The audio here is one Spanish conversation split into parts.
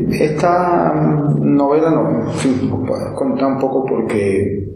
Esta novela, en fin, puedo contar un poco porque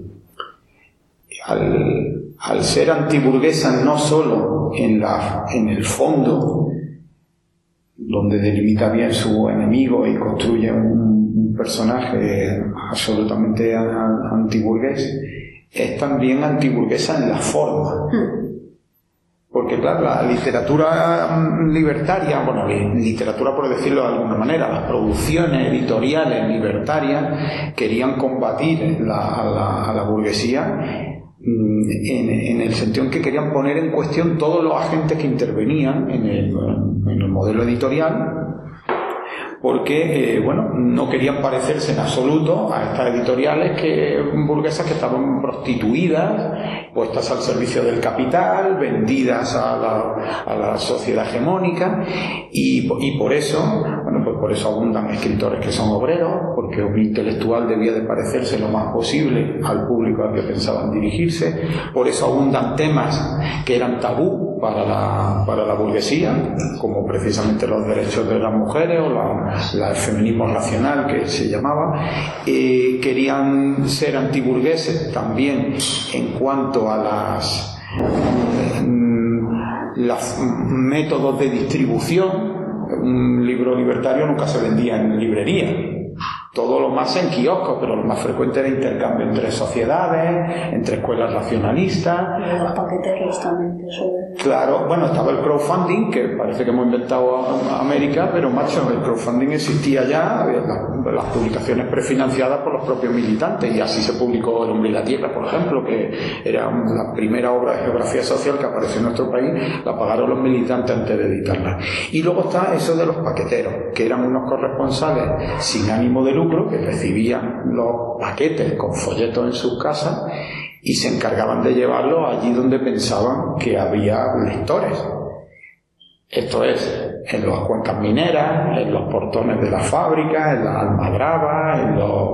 al ser antiburguesa no solo en el fondo, donde delimita bien su enemigo y construye un personaje absolutamente antiburgués, es también antiburguesa en la forma. Porque claro, la literatura libertaria, bueno, literatura por decirlo de alguna manera, las producciones editoriales libertarias querían combatir a la burguesía en el sentido en que querían poner en cuestión todos los agentes que intervenían en el modelo editorial, porque no querían parecerse en absoluto a estas editoriales burguesas que estaban prostituidas, puestas al servicio del capital, vendidas a la sociedad hegemónica, y por eso, pues por eso abundan escritores que son obreros, porque un intelectual debía de parecerse lo más posible al público al que pensaban dirigirse. Por eso abundan temas que eran tabú para la burguesía, como precisamente los derechos de las mujeres o el feminismo racional, que se llamaba. Querían ser antiburgueses también en cuanto a los métodos de distribución. Un libro libertario nunca se vendía en librería, todo lo más en kioscos, pero lo más frecuente era intercambio entre sociedades, entre escuelas racionalistas. Los paqueteros también, eso. Claro, estaba el crowdfunding, que parece que hemos inventado América, pero macho, el crowdfunding existía ya, las publicaciones prefinanciadas por los propios militantes, y así se publicó El hombre y la tierra, por ejemplo, que era la primera obra de geografía social que apareció en nuestro país, la pagaron los militantes antes de editarla. Y luego está eso de los paqueteros, que eran unos corresponsales sin ánimo de lucro, que recibían los paquetes con folletos en sus casas y se encargaban de llevarlos allí donde pensaban que había lectores. Esto es, en las cuencas mineras, en los portones de las fábricas, en las almadrabas,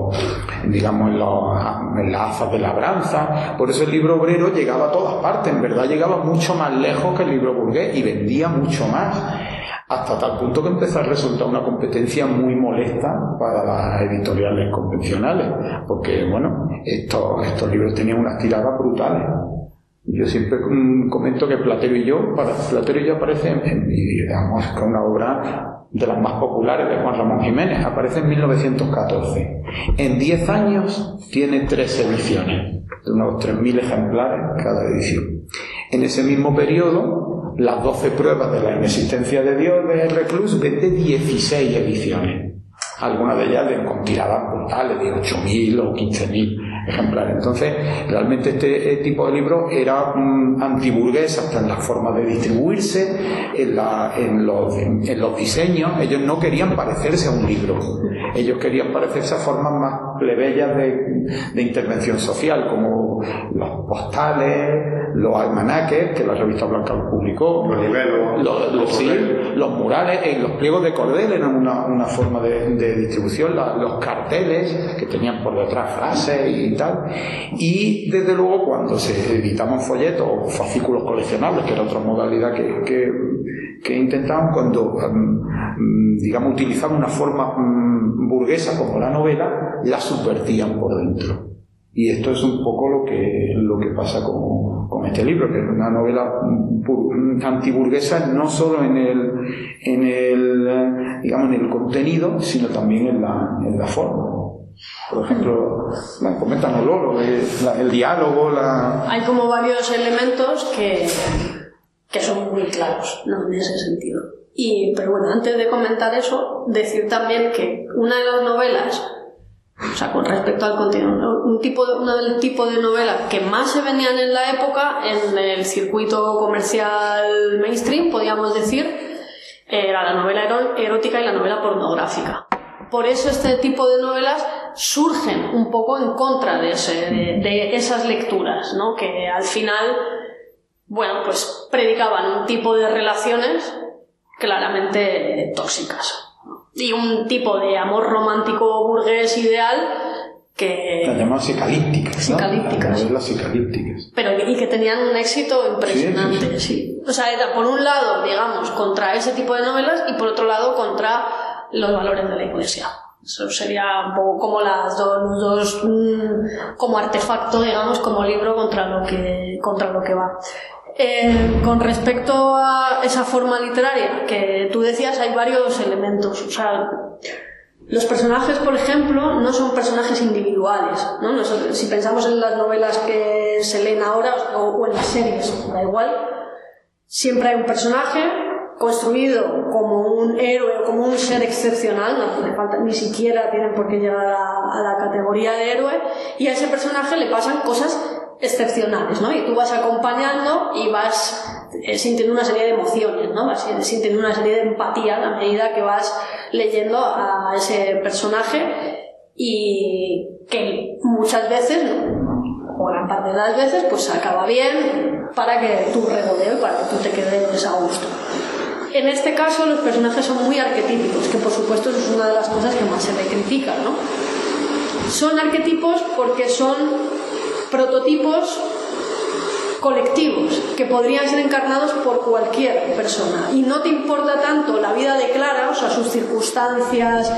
en las azas de labranza. Por eso el libro obrero llegaba a todas partes, en verdad llegaba mucho más lejos que el libro burgués y vendía mucho más, hasta tal punto que empezó a resultar una competencia muy molesta para las editoriales convencionales, porque estos libros tenían unas tiradas brutales. Yo siempre comento que Platero y yo aparece digamos que una obra de las más populares de Juan Ramón Jiménez, aparece en 1914. En 10 años tiene 3 ediciones, de unos 3.000 ejemplares cada edición. En ese mismo periodo, Las 12 pruebas de la inexistencia de Dios de Reclus vende 16 ediciones, algunas de ellas con tiradas brutales de 8.000 o 15.000 ejemplares. Entonces, realmente este tipo de libro era antiburgués hasta en las formas de distribuirse, en los diseños. Ellos no querían parecerse a un libro, ellos querían parecerse a formas más plebeyas de intervención social, como los postales, los almanaques, que la revista Blanca los publicó, los murales, los pliegos de cordel eran una forma de distribución, los carteles que tenían por detrás frases y tal. Y desde luego, cuando se editaban folletos o fascículos coleccionables, que era otra modalidad que intentaban, cuando digamos utilizaban una forma burguesa como la novela, la subvertían por dentro. Y esto es un poco lo que pasa con este libro, que es una novela antiburguesa no solo en el contenido, sino también en la forma. Por ejemplo, coméntanoslo, lo de el diálogo, Hay como varios elementos que son muy claros, ¿no?, en ese sentido. Pero bueno, antes de comentar eso, decir también que una de las novelas, o sea, con respecto al contenido, un tipo de novelas que más se vendían en la época en el circuito comercial mainstream, podríamos decir, era la novela erótica y la novela pornográfica. Por eso este tipo de novelas surgen un poco en contra de esas lecturas, ¿no?, que al final, pues predicaban un tipo de relaciones claramente tóxicas y un tipo de amor romántico burgués ideal que... Las llamaban psicalípticas, ¿no? Psicalípticas. Las psicalípticas. Y que tenían un éxito impresionante, sí. O sea, era por un lado, digamos, contra ese tipo de novelas y por otro lado contra los valores de la Iglesia. Eso sería un poco como los dos como artefacto, digamos, como libro contra lo que va. Con respecto a esa forma literaria que tú decías, hay varios elementos. O sea, los personajes, por ejemplo, no son personajes individuales, ¿no? Nosotros, si pensamos en las novelas que se leen ahora o en las series, da igual, siempre hay un personaje construido como un héroe o como un ser excepcional, no hace falta, ni siquiera tienen por qué llegar a la categoría de héroe, y a ese personaje le pasan cosas excepcionales, ¿no? Y tú vas acompañando y vas sintiendo una serie de emociones, ¿no? Vas sintiendo una serie de empatía a medida que vas leyendo a ese personaje, y que muchas veces, o gran parte de las veces, pues acaba bien para que tú regodeo y para que tú te quedes a gusto. En este caso los personajes son muy arquetípicos, que por supuesto eso es una de las cosas que más se le critica, ¿no? Son arquetipos porque son prototipos colectivos que podrían ser encarnados por cualquier persona, y no te importa tanto la vida de Clara, o sea, sus circunstancias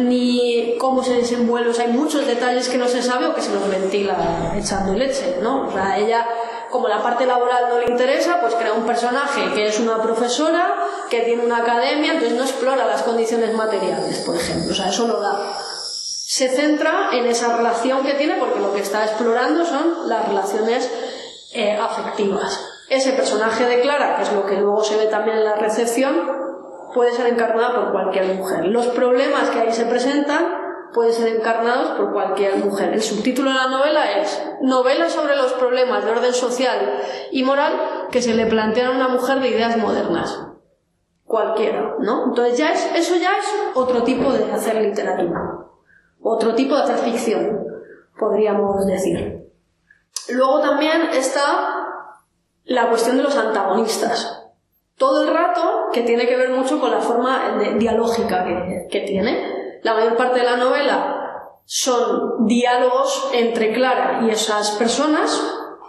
ni cómo se desenvuelve. O sea, hay muchos detalles que no se sabe o que se nos ventila echando leche, ¿no? O sea, ella, como la parte laboral no le interesa, pues crea un personaje que es una profesora que tiene una academia, entonces no explora las condiciones materiales, por ejemplo. O sea, eso no da. Se centra en esa relación que tiene, porque lo que está explorando son las relaciones afectivas. Ese personaje de Clara, que es lo que luego se ve también en la recepción, puede ser encarnada por cualquier mujer. Los problemas que ahí se presentan pueden ser encarnados por cualquier mujer. El subtítulo de la novela es Novela sobre los problemas de orden social y moral que se le plantean a una mujer de ideas modernas. Cualquiera, ¿no? Entonces eso ya es otro tipo de hacer literatura, otro tipo de hacer ficción, podríamos decir. Luego también está la cuestión de los antagonistas. Todo el rato, que tiene que ver mucho con la forma dialógica que tiene. La mayor parte de la novela son diálogos entre Clara y esas personas,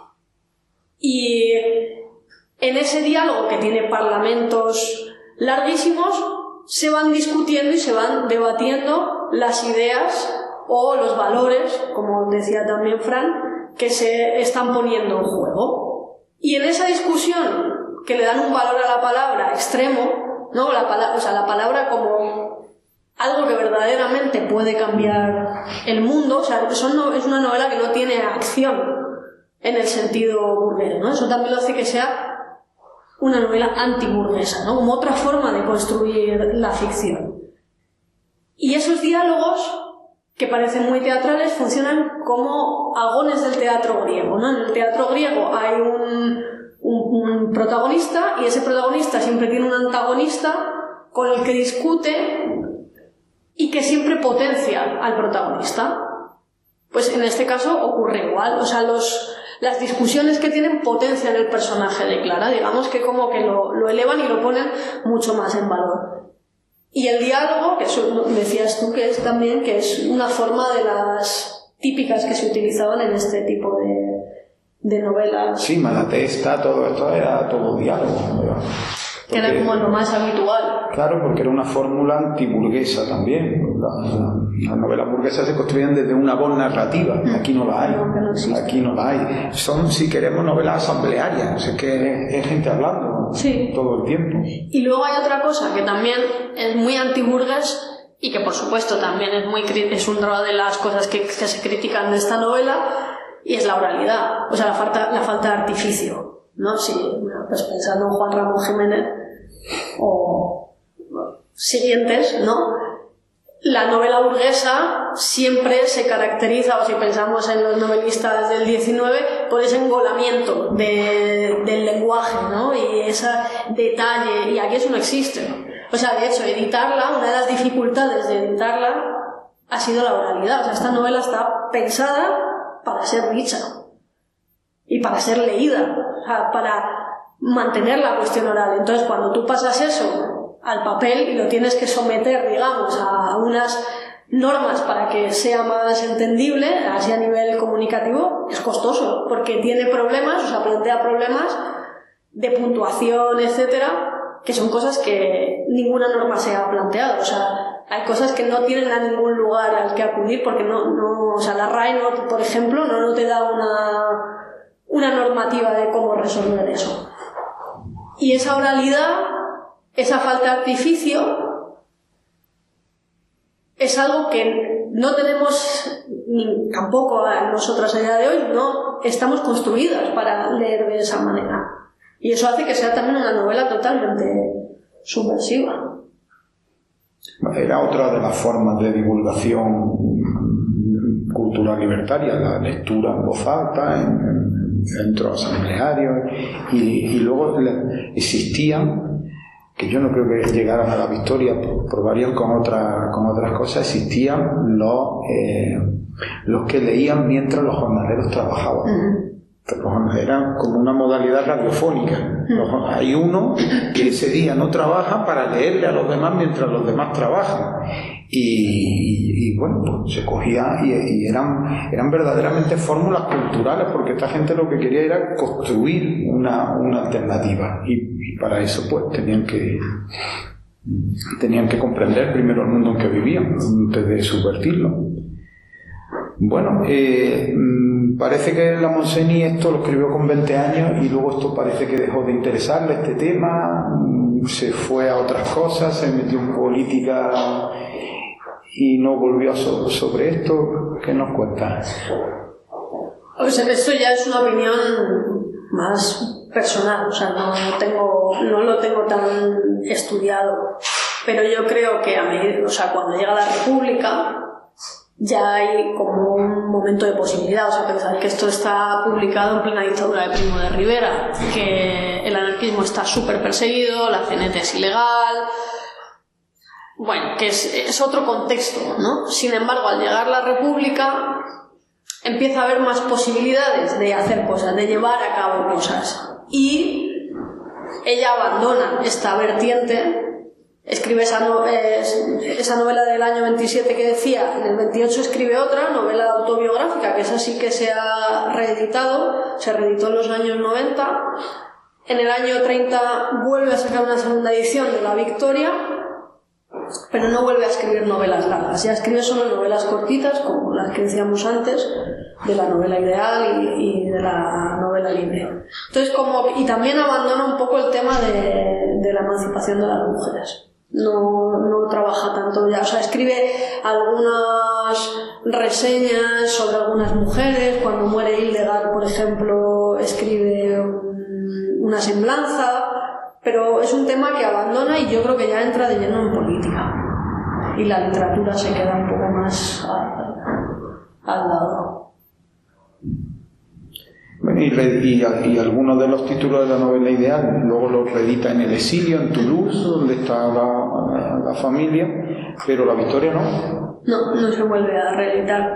y en ese diálogo, que tiene parlamentos larguísimos, se van discutiendo y se van debatiendo las ideas o los valores, como decía también Fran, que se están poniendo en juego. Y en esa discusión, que le dan un valor a la palabra extremo, ¿no? La palabra como algo que verdaderamente puede cambiar el mundo. O sea, es una novela que no tiene acción en el sentido burgués, ¿no? Eso también lo hace que sea una novela antiburguesa, ¿no? Como otra forma de construir la ficción. Y esos diálogos, que parecen muy teatrales, funcionan como agones del teatro griego, ¿no? En el teatro griego hay un protagonista, y ese protagonista siempre tiene un antagonista con el que discute y que siempre potencia al protagonista. Pues en este caso ocurre igual. O sea, las discusiones que tienen potencian el personaje de Clara, digamos que como que lo elevan y lo ponen mucho más en valor. Y el diálogo, que eso decías tú que es también, que es una forma de las típicas que se utilizaban en este tipo de novelas. Sí, Malatesta, todo esto era todo diálogo. Que era como lo más habitual. Claro, porque era una fórmula antiburguesa también. Las novelas burguesas se construían desde una voz narrativa. Aquí no la hay. Aquí no la hay. Son, si queremos, novelas asamblearias. Es que es gente hablando todo el tiempo. Y luego hay otra cosa que también es muy antiburgués y que por supuesto también es una de las cosas que se critican de esta novela, y es la oralidad. O sea, la falta de artificio, ¿no? Sí, pues pensando en Juan Ramón Jiménez o siguientes, ¿no? La novela burguesa siempre se caracteriza, o si pensamos en los novelistas del 19, por ese engolamiento del lenguaje, ¿no? Y ese detalle, y aquí eso no existe. O sea, de hecho, una de las dificultades de editarla ha sido la oralidad. O sea, esta novela está pensada para ser dicha y para ser leída, o sea, para mantener la cuestión oral. Entonces, cuando tú pasas eso al papel y lo tienes que someter, digamos, a unas normas para que sea más entendible, así a nivel comunicativo, es costoso, porque tiene problemas, o sea, plantea problemas de puntuación, etcétera, que son cosas que ninguna norma se ha planteado. O sea, hay cosas que no tienen a ningún lugar al que acudir porque o sea, la RAE, por ejemplo, no te da una normativa de cómo resolver eso. Y esa oralidad, esa falta de artificio, es algo que no tenemos, ni tampoco nosotras a día de hoy, no estamos construidas para leer de esa manera. Y eso hace que sea también una novela totalmente subversiva. Era otra de las formas de divulgación cultural libertaria, la lectura en voz alta, en centros asamblearios, y luego existían, que yo no creo que llegaran a la victoria, probarían con otras cosas, existían los que leían mientras los jornaleros trabajaban. Era como una modalidad radiofónica. Hay uno que ese día no trabaja para leerle a los demás mientras los demás trabajan. Y bueno, pues se cogía y eran verdaderamente fórmulas culturales, porque esta gente lo que quería era construir una alternativa, y para eso pues tenían que comprender primero el mundo en que vivían antes de subvertirlo. Bueno, parece que la Montseny esto lo escribió con 20 años y luego esto parece que dejó de interesarle este tema, se fue a otras cosas, se metió en política y no volvió sobre esto. ¿Qué nos cuentas? O sea, esto ya es una opinión más personal, o sea, no lo tengo tan estudiado, pero yo creo que cuando llega la República ya hay como un momento de posibilidad. O sea, pensar que esto está publicado en plena dictadura de Primo de Rivera, que el anarquismo está súper perseguido, la CNT es ilegal, bueno, que es otro contexto, ¿no? Sin embargo, al llegar la República empieza a haber más posibilidades de hacer cosas, de llevar a cabo cosas, y ella abandona esta vertiente. Escribe esa novela del año 27 que decía, en el 28 escribe otra novela autobiográfica, que esa sí que se ha reeditado, se reeditó en los años 90. En el año 30 vuelve a sacar una segunda edición de La Victoria, pero no vuelve a escribir novelas largas, ya escribe solo novelas cortitas, como las que decíamos antes, de la novela ideal y de la novela libre. Entonces, y también abandona un poco el tema de la emancipación de las mujeres. No trabaja tanto ya, o sea, escribe algunas reseñas sobre algunas mujeres. Cuando muere Hildegard, por ejemplo, escribe una semblanza, pero es un tema que abandona, y yo creo que ya entra de lleno en política y la literatura se queda un poco más al lado. Bueno, y algunos de los títulos de la novela ideal luego los reedita en el exilio, en Toulouse, donde está la familia, pero La Victoria no se vuelve a reeditar.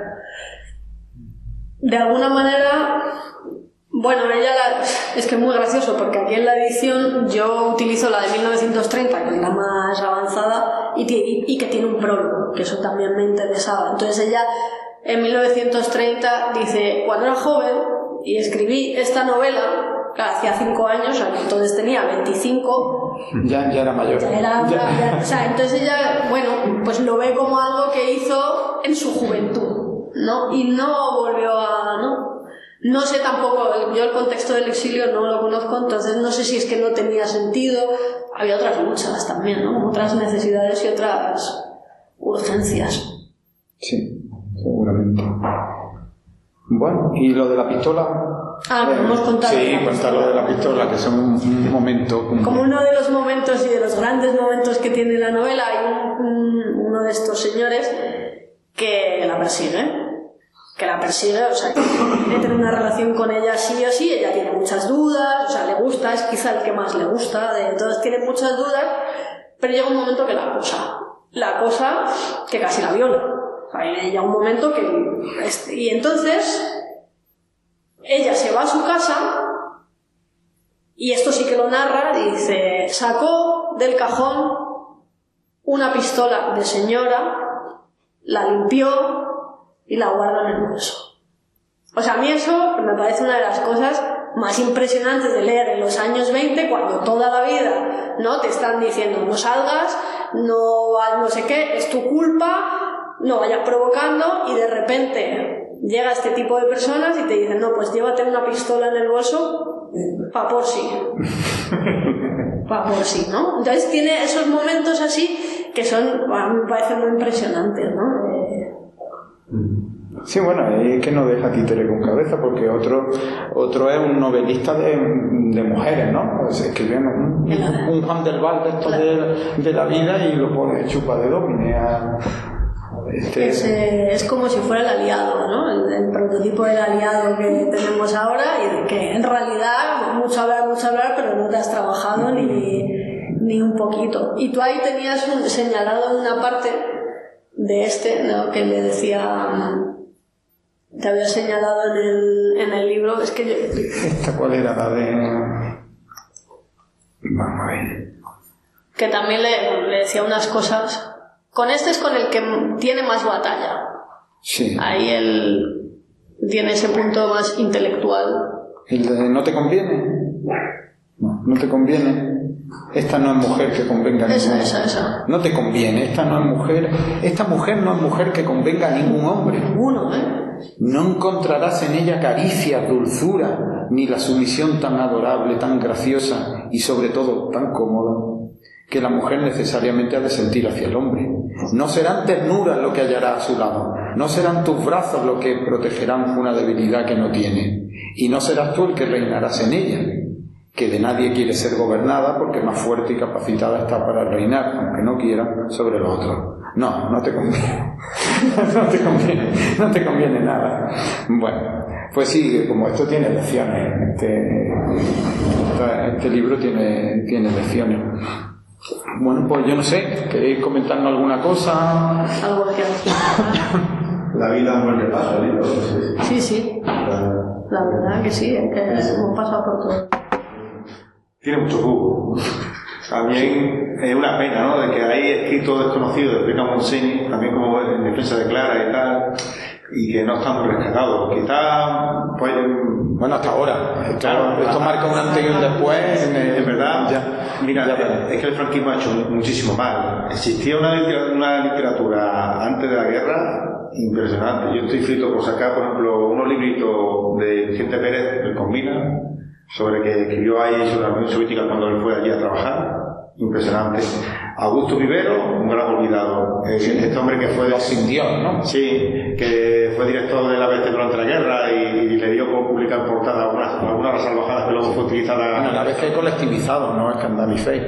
De alguna manera, bueno, es que es muy gracioso, porque aquí en la edición yo utilizo la de 1930, que es la más avanzada, y que tiene un prólogo, que eso también me interesaba. Entonces ella en 1930 dice: cuando era joven y escribí esta novela, claro, hacía 5 años, entonces tenía 25. Ya era mayor. O sea, entonces ella, bueno, pues lo ve como algo que hizo en su juventud, ¿no? Y no volvió no sé tampoco, yo el contexto del exilio no lo conozco, entonces no sé si es que no tenía sentido. Había otras luchas también, ¿no? Otras necesidades y otras urgencias. Sí, seguramente. Bueno, ¿y lo de la pistola? Hemos contado. Sí, contar lo de la pistola, que es un momento... Como uno de los momentos y de los grandes momentos que tiene la novela, hay uno de estos señores que la persigue, o sea, que quiere tener una relación con ella sí o sí. Ella tiene muchas dudas, o sea, le gusta, es quizá el que más le gusta, entonces tiene muchas dudas, pero llega un momento que la cosa que casi la viola. Llega un momento y entonces ella se va a su casa, y esto sí que lo narra, dice: sacó del cajón una pistola de señora, la limpió y la guarda en el bolso. O sea, a mí eso me parece una de las cosas más impresionantes de leer en los años 20, cuando toda la vida, ¿no?, te están diciendo no salgas, no sé qué, es tu culpa, no vayas provocando, y de repente llega este tipo de personas y te dicen, no, pues llévate una pistola en el bolso pa' por sí. Pa' por sí, ¿no? Entonces tiene esos momentos así que son, a mí me parecen muy impresionantes, ¿no? Sí, bueno, es que no deja títere con cabeza, porque otro es un novelista de mujeres, ¿no? Se escribe un Juan del Val de estos de la vida y lo pone chupa de domine a... Es como si fuera el aliado, ¿no? El prototipo del aliado que tenemos ahora, y que en realidad mucho hablar, pero no te has trabajado ni un poquito. Y tú ahí tenías señalado una parte de ¿no?, que le decía, te había señalado en el libro, es que ¿Esta cuál era? La de... Vamos a ver. Que también le decía unas cosas. Con este es con el que tiene más batalla. Sí. Ahí él tiene ese punto más intelectual. ¿El de no te conviene? No te conviene. Esta no es mujer que convenga a ningún hombre. Esa. No te conviene. Esta mujer no es mujer que convenga a ningún hombre. Ninguno, No encontrarás en ella caricias, dulzura, ni la sumisión tan adorable, tan graciosa y sobre todo tan cómoda que la mujer necesariamente ha de sentir hacia el hombre. No serán ternuras lo que hallará a su lado, no serán tus brazos lo que protegerán una debilidad que no tiene, y no serás tú el que reinarás en ella, que de nadie quiere ser gobernada porque más fuerte y capacitada está para reinar, aunque no quiera, sobre los otros. No te conviene. no te conviene nada. Bueno, pues sí, como esto tiene lecciones, este libro tiene lecciones. Bueno, pues yo no sé, ¿queréis comentarnos alguna cosa? Algo que La vida es un buen repaso, ¿no? Sí. La verdad que sí, es que hemos pasado por todo. Tiene mucho jugo. También es una pena, ¿no?, de que hay escritos desconocidos de Peckham Monsini, también como en defensa de Clara y tal, y que no están rescatados. Quizá, pues... Bueno, hasta ahora. Claro, esto marca un antes y un después. Es verdad. Mira, ya, es que el franquismo ha hecho muchísimo mal. Existía una literatura antes de la guerra impresionante. Yo estoy frito por sacar, por ejemplo, unos libritos de Vicente Pérez, del Combina, sobre que escribió ahí sobre la Unión Soviética cuando él fue allí a trabajar. Impresionante. Augusto Vivero, un gran olvidado. Este hombre que fue... Los indios, ¿no? Sí, que fue director de la ABC durante la guerra y le dio por publicar en portada algunas de las salvajadas que luego fue utilizada... Bueno, la ABC colectivizado, no escandalicéis.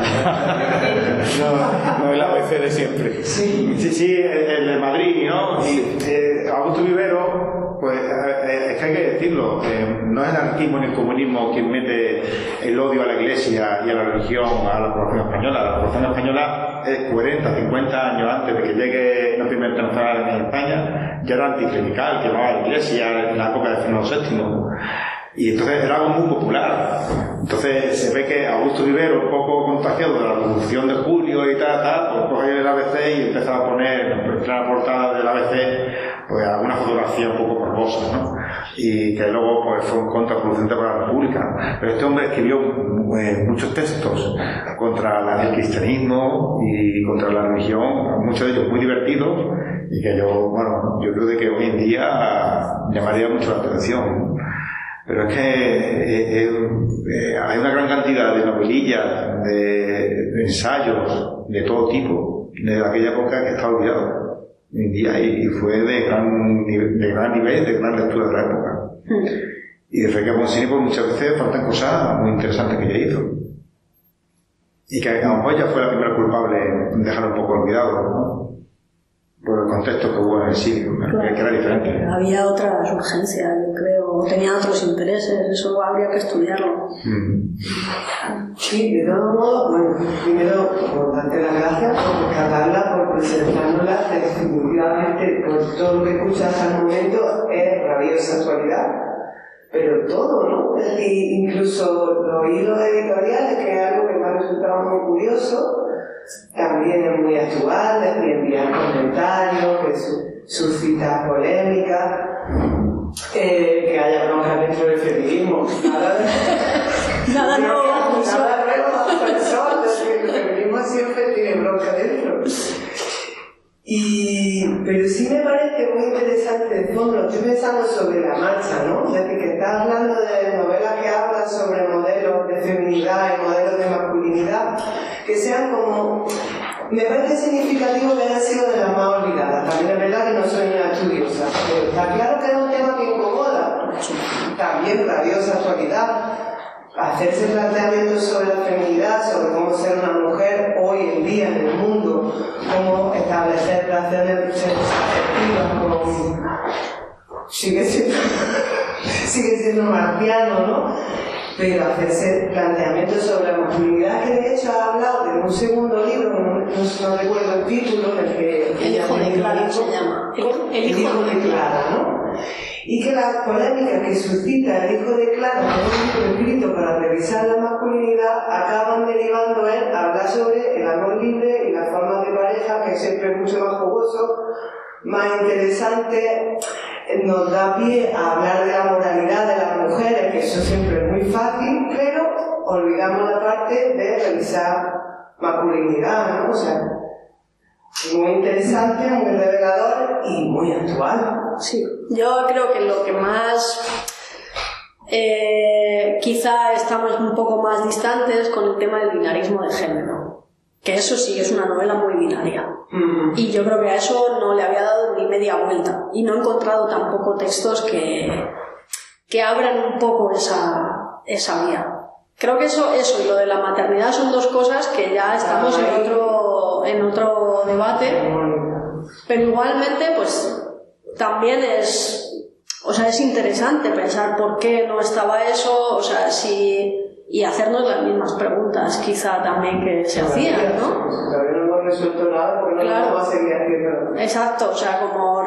No el ABC de siempre. Sí, el de Madrid, ¿no? Y Augusto Vivero, pues es que hay que decirlo, no es el anarquismo ni el comunismo quien mete el odio a la Iglesia y a la religión a la población española. La población española es 40, 50 años antes de que llegue la primera internacional en España, ya era anticlerical, quemaba a la Iglesia en la época de Fernando VII. Y entonces era algo muy popular. Entonces se ve que Augusto Vivero, un poco contagiado de la Revolución de Julio y tal, pues coge el ABC y empieza a poner en la portada del ABC pues alguna fotografía un poco morbosa, ¿no? Y que luego pues fue un contraproducente para la República. Pero este hombre escribió muchos textos contra el cristianismo y contra la religión, muchos de ellos muy divertidos, y que yo creo de que hoy en día llamaría mucho la atención. Pero es que hay una gran cantidad de novelillas, de ensayos de todo tipo de aquella época que está olvidado hoy en día, y fue de gran nivel, de gran lectura de la época. Y de Peckham Monsini, pues muchas veces faltan cosas muy interesantes que ella hizo, y que a lo mejor ella fue la primera culpable en dejar un poco olvidado, ¿no?, por el contexto que hubo en el siglo, claro, que era diferente. Había otras urgencias, yo creo, o tenían otros intereses, eso habría que estudiarlo. Sí, de todo modo, bueno, primero, por darte las gracias, por rescatarla, por presentárnosla, definitivamente, por todo lo que escuchas hasta el momento es rabiosa actualidad, pero todo, ¿no? Es decir, incluso los hilos editoriales, que es algo que me ha resultado muy curioso, también es muy actual, es que envían comentarios, que suscita polémica, que haya broncas dentro del feminismo, feminismo. Nada nuevo. Nada nuevo bajo el sol. El feminismo siempre tiene bronca dentro. Pero sí me parece muy interesante de fondo. Estoy pensando sobre la marcha, ¿no? Desde que estás hablando de novelas que hablan sobre modelos de feminidad y modelos de masculinidad, que sean como... Me parece significativo que hayan sido de las más olvidadas. También es verdad que no soy una estudiosa, pero está claro que es un tema que incomoda. También rabiosa actualidad. Hacerse planteamientos sobre la feminidad, sobre cómo ser una mujer hoy en día en el mundo, cómo establecer relaciones afectivas con... Sigue siendo marciano, ¿no? Pero hacerse planteamientos sobre la masculinidad, que de hecho ha hablado de un segundo libro, no recuerdo el título, en el que... El hijo de Clara se llama. El hijo de Clara, ¿no? Y que las polémicas que suscita el hijo de Clara, que es un libro escrito para revisar la masculinidad, acaban derivando en hablar sobre el amor libre y las formas de pareja, que siempre es mucho más jugoso, más interesante, nos da pie a hablar de la moralidad de las mujeres, que eso siempre es muy fácil, pero olvidamos la parte de revisar masculinidad, ¿no? O sea, muy interesante, muy revelador y muy actual. Sí, yo creo que lo que más quizá estamos un poco más distantes con el tema del binarismo de género, que eso sí es una novela muy binaria. Y yo creo que a eso no le había dado ni media vuelta y no he encontrado tampoco textos que abran un poco esa vía. Creo que eso y lo de la maternidad son dos cosas que ya estamos en otro debate, pero igualmente pues también es interesante pensar por qué no estaba eso, o sea, y hacernos las mismas preguntas quizá también que se hacían, ¿no? Todavía no hemos resuelto nada porque no vamos a seguir haciendo. Exacto, o sea, como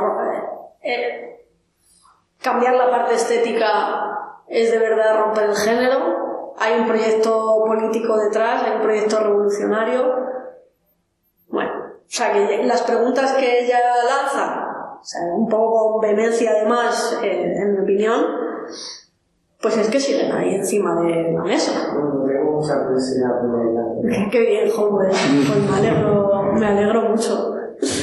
cambiar la parte estética es de verdad romper el género. Hay un proyecto político detrás, hay un proyecto revolucionario. Bueno, o sea, que las preguntas que ella lanza, o sea, un poco con vehemencia además, en mi opinión, pues es que siguen ahí encima de la mesa. Tengo mucha curiosidad por ella. Qué bien, joder, pues me alegro mucho.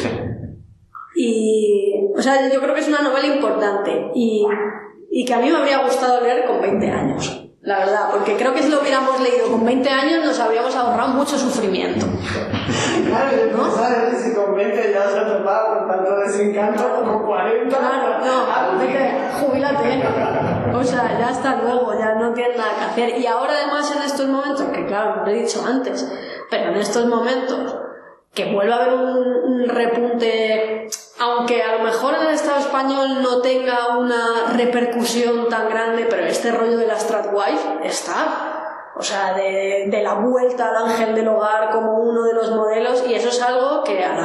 Y, o sea, yo creo que es una novela importante y que a mí me habría gustado leer con 20 años. La verdad, porque creo que si lo hubiéramos leído con 20 años nos habríamos ahorrado mucho sufrimiento. Claro, ¿no? ¿Sabes? Si con 20 ya se ha topado con tanto desencanto, con 40. Claro, no, vete, jubílate. O sea, ya hasta luego, ya no tienes nada que hacer. Y ahora además en estos momentos, que claro, lo he dicho antes, pero en estos momentos, que vuelva a haber un repunte, aunque a lo mejor en el Estado español no tenga una repercusión tan grande, pero este rollo de la Stratwife está. O sea, de la vuelta al ángel del hogar como uno de los modelos, y eso es algo que a la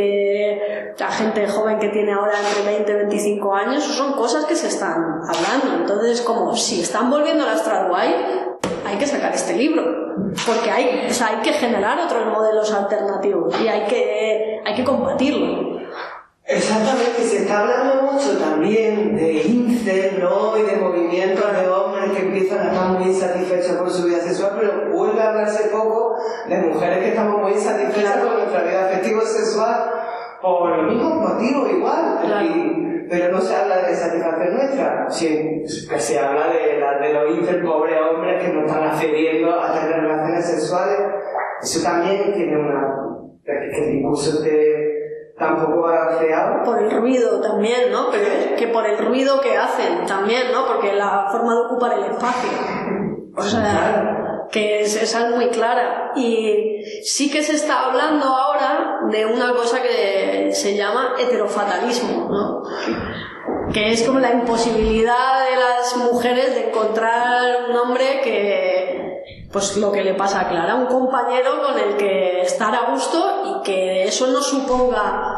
gente joven que tiene ahora entre 20 y 25 años, son cosas que se están hablando. Entonces, como si están volviendo a la Stratwife, hay que sacar este libro, porque hay que generar otros modelos alternativos y hay que combatirlo. Exactamente, se está hablando mucho también de incel, ¿no? Y de movimientos de hombres que empiezan a estar muy insatisfechos con su vida sexual, pero vuelve a hablarse poco de mujeres que estamos muy insatisfechas con nuestra vida afectivo-sexual por los mismos motivos igual. Claro. Pero no se habla de satisfacción nuestra, se habla de los incel pobres hombres que nos están accediendo a tener relaciones sexuales. Eso también tiene que el discurso tampoco balanceado. Por el ruido también, ¿no? Pero es que por el ruido que hacen también, ¿no? Porque la forma de ocupar el espacio. O sea, que esa es muy clara. Y sí que se está hablando ahora de una cosa que se llama heterofatalismo, ¿no? Que es como la imposibilidad de las mujeres de encontrar un hombre que, pues lo que le pasa a Clara, un compañero con el que estar a gusto y que eso no suponga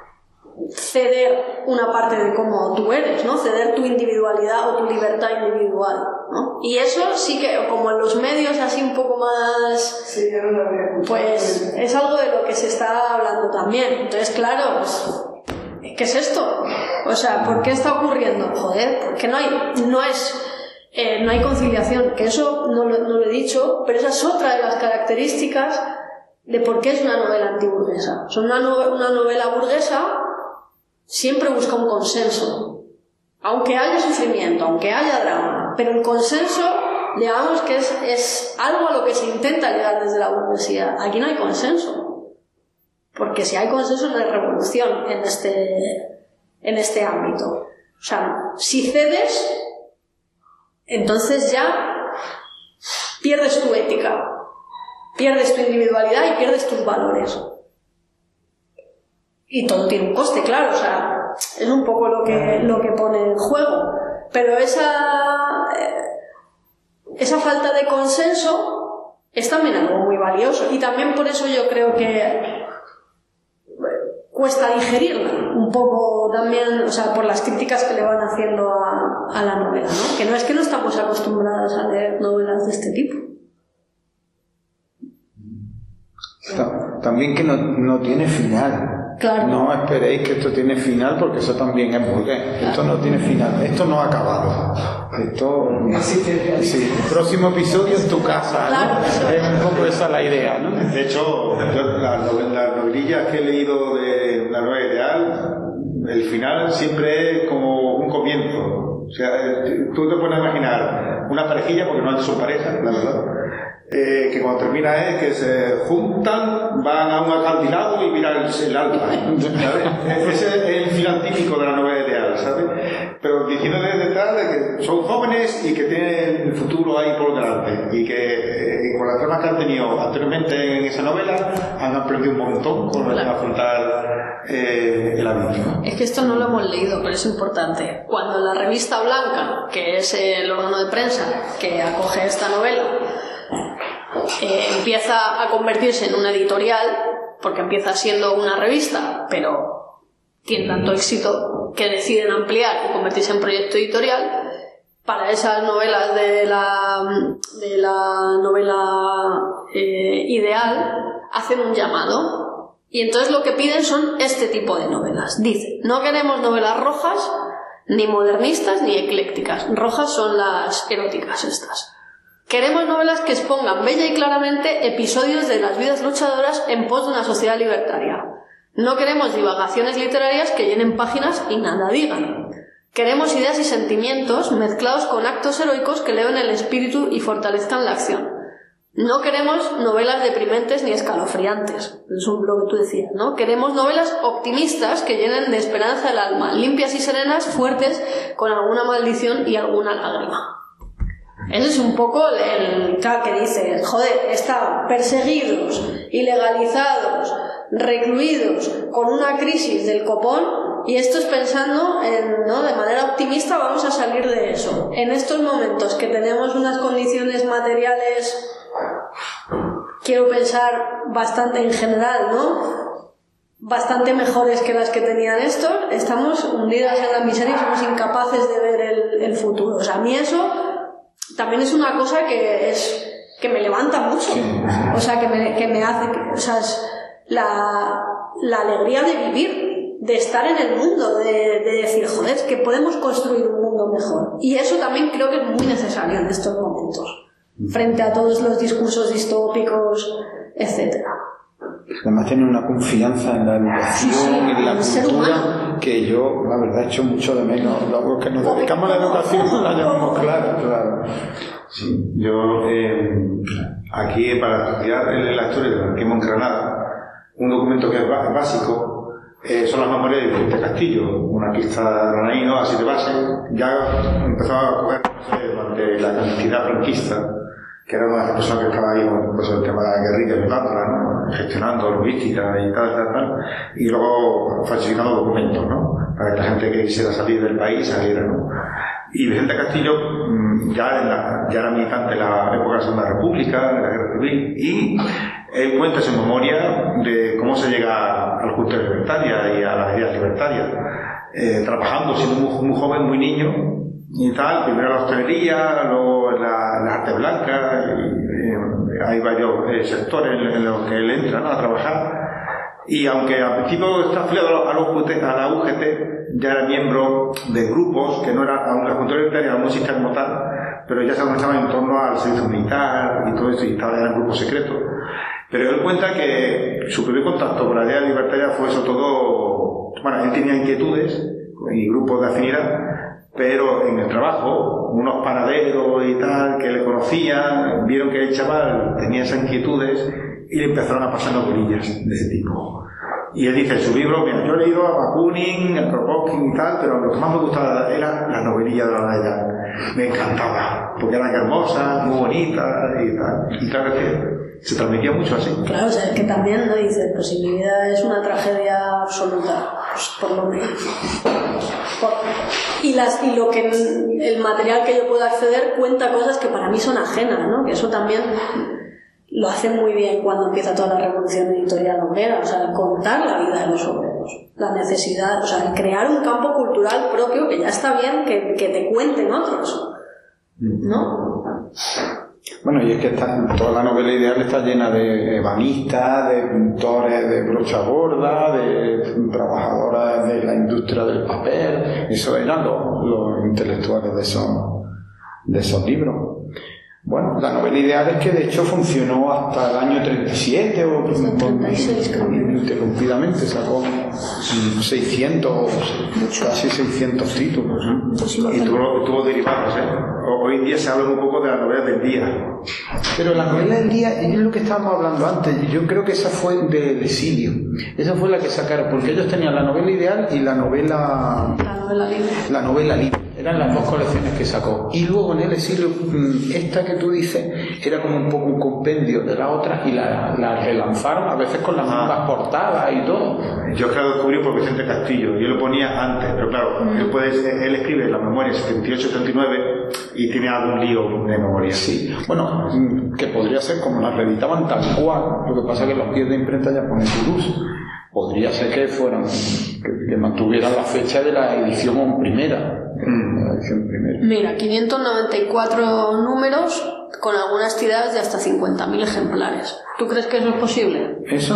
ceder una parte de cómo tú eres, ¿no? Ceder tu individualidad o tu libertad individual, ¿no? Y eso sí que, como en los medios así un poco más... Sí, yo no lo había escuchado. Pues es algo de lo que se está hablando también. Entonces, claro, pues, ¿qué es esto? O sea, ¿por qué está ocurriendo? Joder, porque no es no hay conciliación, que eso no lo he dicho, pero esa es otra de las características de por qué es una novela antiburguesa. O sea, una novela burguesa siempre busca un consenso, aunque haya sufrimiento, aunque haya drama, pero el consenso, digamos que es algo a lo que se intenta llegar desde la burguesía. Aquí no hay consenso, porque si hay consenso no hay revolución en este ámbito. O sea, si cedes, entonces ya pierdes tu ética, pierdes tu individualidad y pierdes tus valores. Y todo tiene un coste, claro, o sea, es un poco lo que pone en juego. Pero esa falta de consenso es también algo muy valioso. Y también por eso yo creo que cuesta digerirla un poco también, o sea, por las críticas que le van haciendo a la novela, ¿no? Que no es que no estamos acostumbrados a leer novelas de este tipo. También que no tiene final. Claro. No esperéis que esto tiene final, porque eso también es burgués. Esto no tiene final, esto no ha acabado. Esto sí. El próximo episodio es tu casa, ¿no? Claro. Es un poco esa la idea, ¿no? De hecho, yo, las novelillas que he leído de La Nueva Ideal, el final siempre es como un comienzo. O sea, tú te puedes imaginar una parejilla, porque no son parejas, la verdad, que cuando termina es que se juntan, van a un acantilado y miran el alba, ¿sabes? Ese es el final típico de la novela ideal, ¿sabes? Pero diciendo desde detrás de que son jóvenes y que tienen el futuro ahí por delante, y que con las tramas que han tenido anteriormente en esa novela han aprendido un montón con lo que afrontar el hábito. Es que esto no lo hemos leído, pero es importante. Cuando la revista Blanca, que es el órgano de prensa que acoge esta novela, empieza a convertirse en una editorial, porque empieza siendo una revista, pero tiene tanto éxito que deciden ampliar y convertirse en proyecto editorial. Para esas novelas de la novela ideal hacen un llamado, y entonces lo que piden son este tipo de novelas. Dicen, no queremos novelas rojas, ni modernistas, ni eclécticas. Rojas son las eróticas estas. Queremos novelas que expongan bella y claramente episodios de las vidas luchadoras en pos de una sociedad libertaria. No queremos divagaciones literarias que llenen páginas y nada digan. Queremos ideas y sentimientos mezclados con actos heroicos que eleven el espíritu y fortalezcan la acción. No queremos novelas deprimentes ni escalofriantes. Eso es lo que tú decías, ¿no? Queremos novelas optimistas que llenen de esperanza el alma, limpias y serenas, fuertes, con alguna maldición y alguna lágrima. Ese es un poco el que dice, joder, están perseguidos, ilegalizados, recluidos, con una crisis del copón, y esto es pensando en, ¿no?, de manera optimista vamos a salir de eso. En estos momentos que tenemos unas condiciones materiales, quiero pensar bastante en general, ¿no?, bastante mejores que las que tenían estos, estamos hundidas en la miseria y somos incapaces de ver el futuro. O sea, a mí eso también es una cosa que me levanta mucho. O sea, que me hace, o sea, es la alegría de vivir, de estar en el mundo, de decir, joder, que podemos construir un mundo mejor. Y eso también creo que es muy necesario en estos momentos, frente a todos los discursos distópicos, etcétera. Además tiene una confianza en la educación y en la cultura que yo, la verdad, echo mucho de menos. Luego que nos dedicamos a la educación la llevamos claro. Sí, yo aquí para estudiar la historia del anarquismo en Granada, un documento que es básico son las memorias de Vicente Castillo, un artista granadino, así de base. Ya empezaba a coger durante la clandestinidad franquista, que era una de las personas que estaba ahí con pues, el tema de la guerrilla ayudándola, ¿no?, gestionando logística y tal, y luego falsificando documentos, ¿no?, para que la gente que quisiera salir del país saliera, ¿no? Y Vicente Castillo ya era militante en la época de la Segunda República, de la Guerra Civil, y él cuenta en su memoria de cómo se llega a la cultura libertaria y a las ideas libertarias, trabajando siendo muy joven, muy niño, y tal, primero la hostelería, luego la arte blanca, hay varios sectores en los que él entra, ¿no?, a trabajar, y aunque al principio está afiliado a la UGT, ya era miembro de grupos que no eran, aunque la cultura libertaria no existe como tal, pero ya se organizaba en torno al servicio militar y todo esto, y estaba en un grupo secreto. Pero él cuenta que su primer contacto con la idea libertaria fue eso todo. Bueno, él tenía inquietudes y grupos de afinidad, pero en el trabajo, unos panaderos y tal que le conocían, vieron que el chaval tenía esas inquietudes y le empezaron a pasar novelillas de ese tipo. Y él dice en su libro, mira, yo he leído a Bakunin, a Kropotkin y tal, pero lo que más me gustaba era la novelilla de la Navidad. Me encantaba, porque eran hermosas, muy bonitas y tal. Y claro que se transmitía mucho así. Claro, o sea, es que también no dice, pues si mi vida es una tragedia absoluta, pues por lo menos. Y lo que el material que yo puedo acceder cuenta cosas que para mí son ajenas, ¿no? Que eso también lo hace muy bien cuando empieza toda la revolución editorial obrera, o sea, contar la vida de los obreros, la necesidad, o sea, crear un campo cultural propio que ya está bien que te cuenten otros, ¿no? Bueno, y es que toda la novela ideal está llena de ebanistas, de pintores de brocha gorda, de trabajadoras de la industria del papel. Eso eran los intelectuales de esos libros. Bueno, la novela ideal es que de hecho funcionó hasta el año 37 o 36, ininterrumpidamente, sacó 600, casi 600 títulos, ¿no? Y tuvo derivados, ¿eh? Hoy en día se habla un poco de la novela del día. Pero la novela del día es lo que estábamos hablando antes. Yo creo que esa fue del exilio. Esa fue la que sacaron, porque ellos tenían la novela ideal y la novela libre. La novela libre. Eran las dos colecciones que sacó. Y luego en el exilio, esta que tú dices, era como un poco un compendio de la otra y la relanzaron a veces con las mismas portadas y todo. Yo es que lo descubrí por Vicente Castillo. Yo lo ponía antes, pero claro, él escribe la memoria 78-79 y tiene algún lío de memoria. Sí, bueno, que podría ser como la reeditaban tal cual. Lo que pasa es que los pies de imprenta ya ponen Toulouse. Podría ser que fueran, que mantuvieran la fecha de la edición primera. Mira, 594 números con algunas tiradas de hasta 50.000 ejemplares. ¿Tú crees que eso es posible? Eso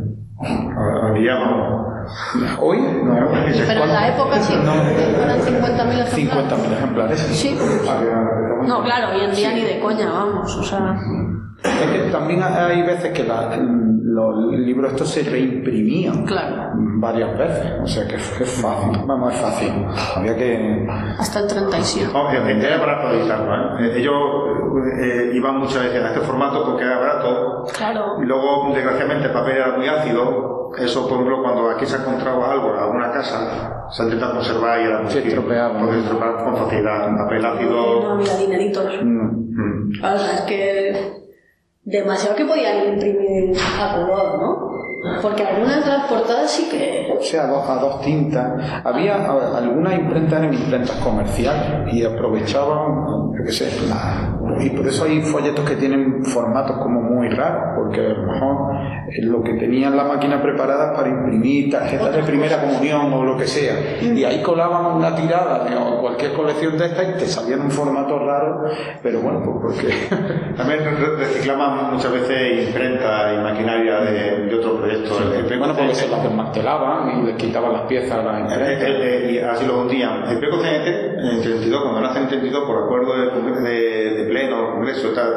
había, vamos. Hoy no. Pero en la época sí, eran 50.000 ejemplares. 50.000 ejemplares. Sí. No, claro, hoy en día ni de coña, vamos, o sea. Es que también hay veces que los libros estos se reimprimían varias veces, o sea que es fácil, es fácil. Había que... Hasta el 37. Era barato editarlo, ¿eh? Ellos iban muchas veces a este formato porque era barato. Claro. Y luego, desgraciadamente, el papel era muy ácido. Eso, por ejemplo, cuando aquí se encontraba algo en alguna casa, se intentaba conservar y era muy difícil. Porque se estropeaba con facilidad. Un papel ácido... No había dineritos. O sea, es que... demasiado que podían imprimir a color, ¿no? Porque algunas de las portadas sí que... O sea, a dos tintas. Había algunas imprentas eran imprentas comerciales y aprovechaban, yo qué sé, y por eso hay folletos que tienen formatos como muy raros, porque a lo mejor lo que tenían la máquina preparada para imprimir tarjetas de primera comunión o lo que sea, y ahí colaban una tirada de cualquier colección de estas y te salían un formato raro, pero bueno, pues porque... También reciclaban muchas veces imprenta y maquinaria de otros proyectos. Bueno, porque se las desmantelaban y les quitaban las piezas a la imprenta. Y así lo hundían. El PCCNT, en el 32, cuando nace en el 32, por acuerdo de pleno, congreso, tal,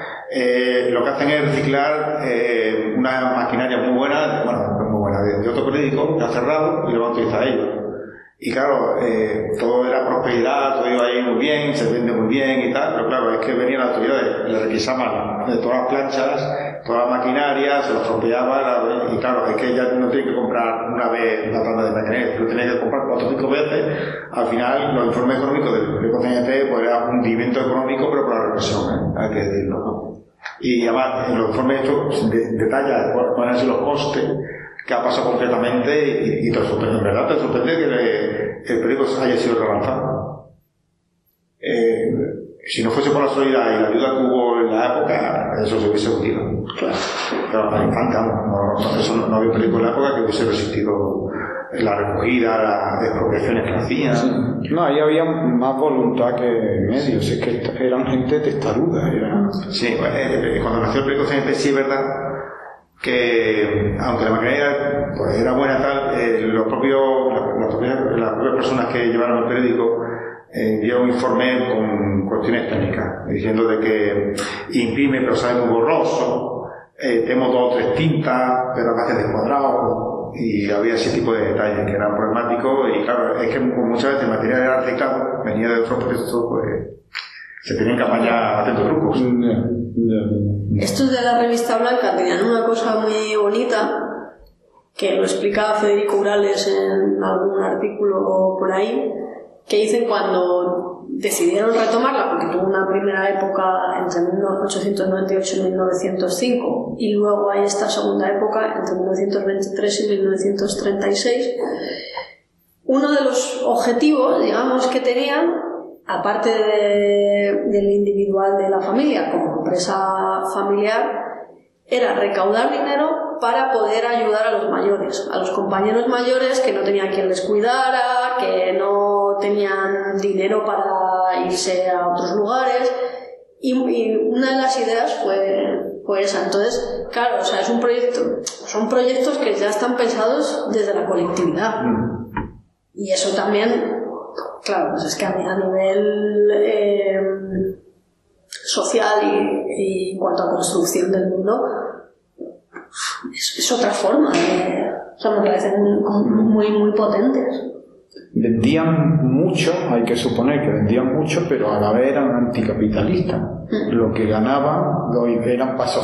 lo que hacen es reciclar una maquinaria muy buena, de otro periódico, que ha cerrado y lo van a utilizar ellos. Y claro, todo era prosperidad, todo iba ahí muy bien, se vende muy bien y tal, pero claro, es que venían las autoridades, le requisaban de todas las planchas, toda la maquinaria, se lo estropeaban, y claro, es que ya no tiene que comprar una vez una tanda de maquinaria, lo tenía que comprar 4 o 5 veces. Al final, los informes económicos del PCCNT pues era un hundimiento económico, pero por la represión, hay que decirlo, ¿no? Y además, en los informes estos detalla cuáles han sido los costes que ha pasado concretamente y te sorprende, en verdad te sorprende que el periódico haya sido relanzado. Si no fuese por la solidaridad y la ayuda que hubo en la época, eso se hubiese hundido. Claro, al instante, no había un periódico en la época que hubiese resistido la recogida, las expropiaciones que hacían. Sí. No, ahí había más voluntad que medios, es que eran gente testaruda. Sí, cuando nació el periódico CNT sí es verdad que aunque la maquinaria pues, era buena tal, las propias personas que llevaron el periódico dio un informe con cuestiones técnicas, diciendo de que imprime pero sale muy borroso, tenemos 2 o 3 tintas, pero a veces descuadrado, y había ese tipo de detalles que eran problemáticos, y claro, es que muchas veces el material era reciclado, venía de otros proyectos, pues se tenían que apañar haciendo trucos. Estos de la revista Blanca tenían una cosa muy bonita, que lo explicaba Federico Urales en algún artículo por ahí, que dicen cuando decidieron retomarla, porque tuvo una primera época entre 1898 y 1905, y luego hay esta segunda época entre 1923 y 1936, uno de los objetivos, digamos, que tenían, aparte del individual de la familia como empresa familiar, era recaudar dinero para poder ayudar a los mayores, a los compañeros mayores que no tenían quien les cuidara, que no tenían dinero para irse a otros lugares, y una de las ideas fue esa. Entonces, claro, o sea, es un proyecto, son proyectos que ya están pensados desde la colectividad, y eso también, claro, pues es que a nivel social y en cuanto a construcción del mundo, es otra forma o sea, me parecen muy potentes. Vendían mucho, hay que suponer que vendían mucho, pero a la vez eran anticapitalistas. Lo que ganaban eran pasos